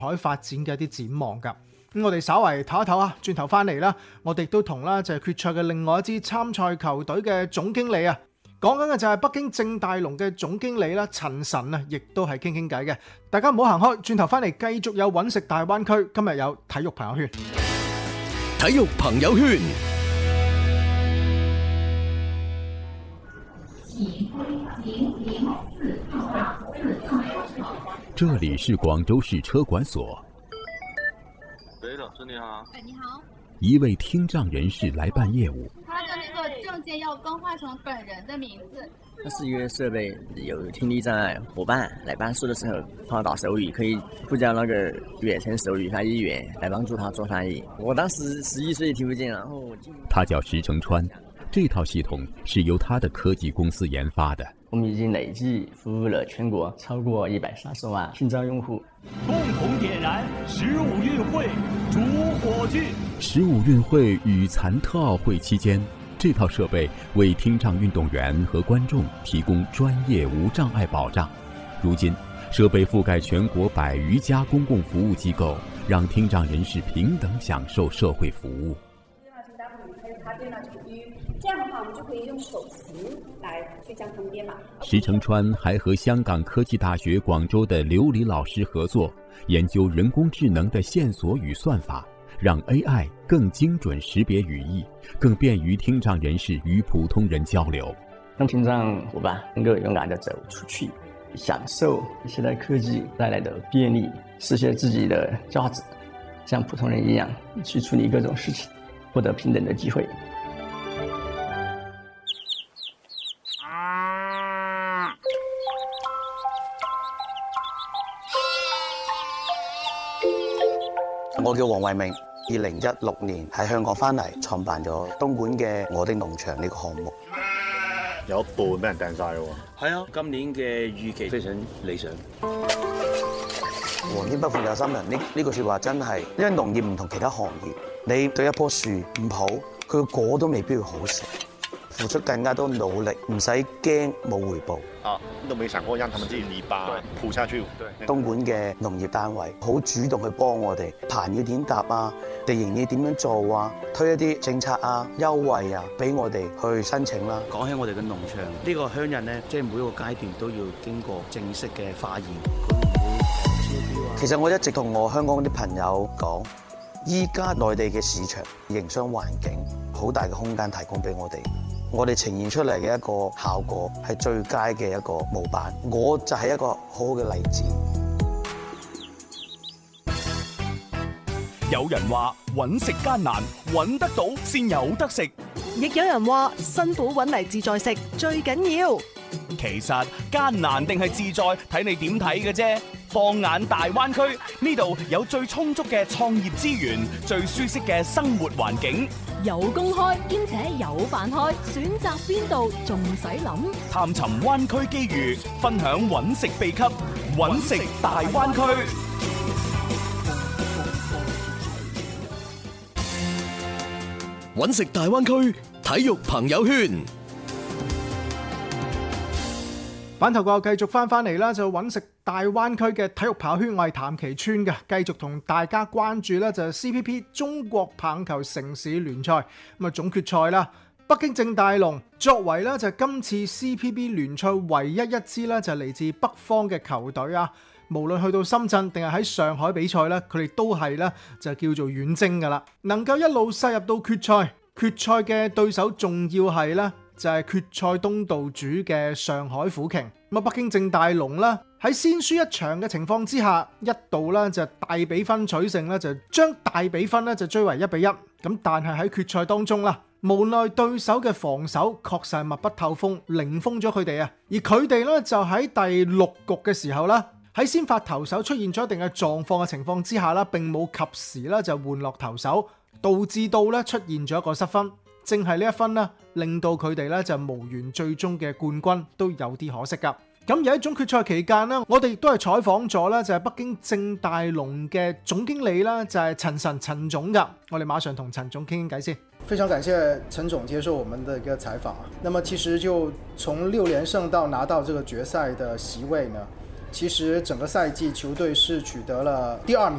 海發展嘅一啲展望㗎。咁我哋稍為唞一唞啊，轉頭翻嚟啦，我哋都同啦就係決賽嘅另外一支參賽球隊嘅總經理啊，講緊嘅就係北京正大龍嘅總經理啦，陳晨啊，亦都係傾傾偈嘅。大家唔好行開，轉頭翻嚟繼續有揾食大灣區，今日有體育朋友圈。 體育朋友圈。 这里是廣州市車管所。 喂，老師你好。 你好。 一位聽障人士來辦業務。 他的那個證件要更換成本人的名字。 它是一個設備，有聽力障礙夥伴來辦事的時候碰到手語，可以呼叫那個遠程手語翻譯員來幫助他做翻譯。我當時11歲聽不見，然後我他叫石成川，這套系統是由他的科技公司研發的。 我們已經累計服務了全國超過130萬聽障用戶。 共同點燃15運會主火炬。 15運會與殘特奧會期間，這套設備為聽障運動員和觀眾提供專業無障礙保障。如今，設備覆蓋全國100餘家公共服務機構，讓聽障人士平等享受社會服務。 這樣的話，我們就可以用手型來去將它們編碼。 石成川還和香港科技大學廣州的劉黎老師合作，研究人工智能的線索與算法，讓 AI 更精準識別語義，更便於聽障人士與普通人交流。 讓聽障夥伴能夠勇敢地走出去，享受現代科技帶來的便利，實現自己的價值，像普通人一樣去處理各種事情，獲得平等的機會。 我叫黃慧明，2016年喺香港翻嚟，創辦咗東莞嘅我的農場呢個項目。 有一半俾人掟晒咯喎。 係啊，今年嘅預期非常理想。 皇天不負有心人，呢句説話真係，因為農業唔同其他行業，你對一棵樹唔好，佢個果都未必會好食。付出更加多努力，唔使驚冇回報。 都沒想過讓他們自己泥巴鋪下去。 東莞嘅農業單位好主動去幫我哋，棚要點搭啊，地形要點樣做啊，推一啲政策啊、優惠啊，俾我哋去申請啦。 講起我哋嘅農場，呢個鄉人呢，即係每一個階段都要經過正式嘅化驗。 其實我一直同我香港啲朋友講，依家內地嘅市場營商環境好大嘅空間提供俾我哋。我哋呈現出嚟嘅一個效果係最佳嘅一個模板，我就係一個好好嘅例子。 有人話揾食艱難，揾得到先有得食； 亦有人話辛苦揾嚟自在食最緊要。 其實艱難定係自在，睇你點睇嘅啫。放眼大灣區，呢度有最充足嘅創業資源，最舒適嘅生活環境， 有公開兼且有飯開，選擇邊度仲使諗？ 探尋灣區機遇，分享揾食秘笈，揾食大灣區。 揾食大灣區體育朋友圈。 版頭過後繼續翻嚟啦，就揾食大灣區嘅體育朋友圈，我係譚其川嘅，繼續同大家關注咧就係 CPP 中國棒球城市聯賽咁啊總決賽啦。北京正大龍作為咧就係今次 CPP 聯賽唯一一支咧就係嚟自北方嘅球隊啊，無論去到深圳定係喺上海比賽咧，佢哋都係咧就叫做遠征噶啦，能夠一路殺入到決賽，決賽嘅對手仲要係咧。就係決賽東道主嘅上海虎鯨，咁啊北京正大龍啦，喺先輸一場嘅情況之下，一度咧就大比分取勝咧，就將大比分咧就追為1-1。咁但係喺決賽當中啦，無奈對手嘅防守確實係密不透風，零封咗佢哋啊。而佢哋咧就喺第6局嘅時候啦，喺先發投手出現咗一定嘅狀況嘅情況之下啦，並冇及時咧就換落投手，導致到咧出現咗一個失分。正係呢一分啦，令到佢哋咧就無緣最終嘅冠軍，都有啲可惜噶。咁而喺總決賽期間呢，我哋亦都係採訪咗咧就係北京正大龍嘅總經理啦，就係陳晨陳總噶。我哋馬上同陳總傾傾偈先。 非常感謝陳總接受我們的一個採訪啊。那麼其實就從6連勝到拿到這個決賽的席位呢，其實整個賽季球隊是取得了第2名